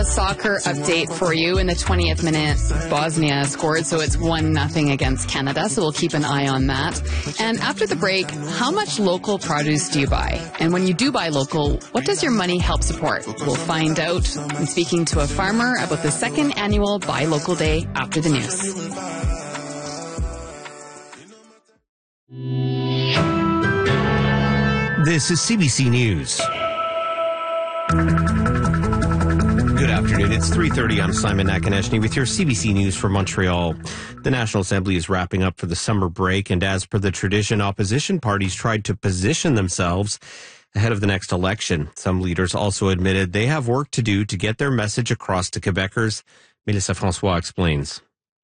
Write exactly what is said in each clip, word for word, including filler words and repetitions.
soccer update for you. In the twentieth minute, Bosnia scored, so it's one nothing against Canada, so we'll keep an eye on that. And after the break, how much local produce do you buy? And when you do buy local, what does your money help support? We'll find out in speaking to a farmer about the second annual Buy Local Day after the news. This is C B C News. Good afternoon. It's three thirty. I'm Simon Nakonechny with your C B C News from Montreal. The National Assembly is wrapping up for the summer break, and as per the tradition, opposition parties tried to position themselves ahead of the next election. Some leaders also admitted they have work to do to get their message across to Quebecers. Mélissa François explains.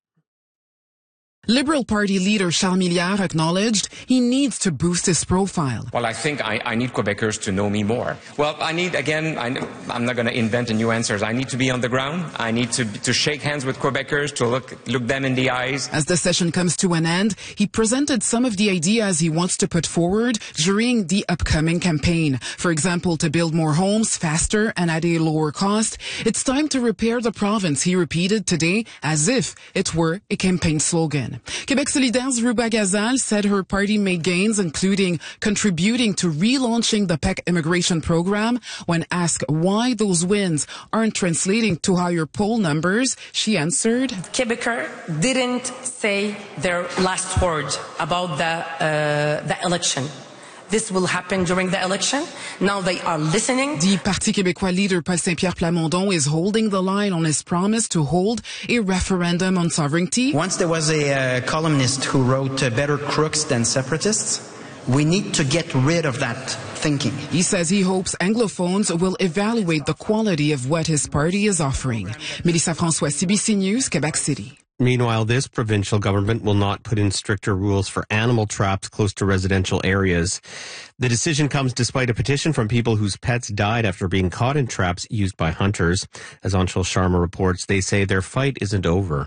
Liberal Party leader Charles Milliard acknowledged he needs to boost his profile. Well, I think I, I need Quebecers to know me more. Well, I need, again, I, I'm not going to invent a new answers. I need to be on the ground. I need to, to shake hands with Quebecers, to look, look them in the eyes. As the session comes to an end, he presented some of the ideas he wants to put forward during the upcoming campaign. For example, to build more homes faster and at a lower cost. It's time to repair the province, he repeated today, as if it were a campaign slogan. Quebec Solidaires' Ruba Gazal said her party made gains, including contributing to relaunching the P E C immigration program. When asked why those wins aren't translating to higher poll numbers, she answered, Quebecers didn't say their last word about the, uh, the election. This will happen during the election. Now they are listening. The Parti québécois leader Paul Saint-Pierre Plamondon is holding the line on his promise to hold a referendum on sovereignty. Once there was a uh, columnist who wrote uh, better crooks than separatists. We need to get rid of that thinking. He says he hopes Anglophones will evaluate the quality of what his party is offering. Mélissa François, C B C News, Quebec City. Meanwhile, this provincial government will not put in stricter rules for animal traps close to residential areas. The decision comes despite a petition from people whose pets died after being caught in traps used by hunters. As Anshul Sharma reports, they say their fight isn't over.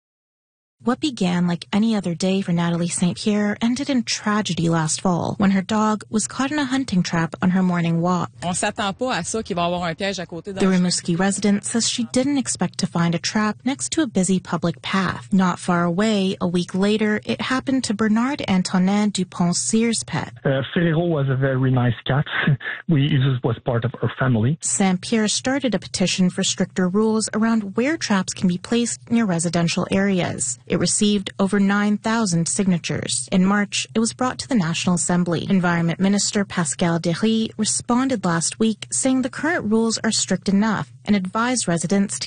What began like any other day for Natalie Saint Pierre ended in tragedy last fall when her dog was caught in a hunting trap on her morning walk. On s'attend pas à ça qu'il va y avoir un piège à côté. The Rimouski resident says she didn't expect to find a trap next to a busy public path. Not far away, a week later, it happened to Bernard Antonin Dupont-Sears' pet. Uh, Ferrero was a very nice cat. we, it was part of our family. Saint Pierre started a petition for stricter rules around where traps can be placed near residential areas. It received over nine thousand signatures. In March, it was brought to the National Assembly. Environment Minister Pascal Derry responded last week saying the current rules are strict enough and advised residents to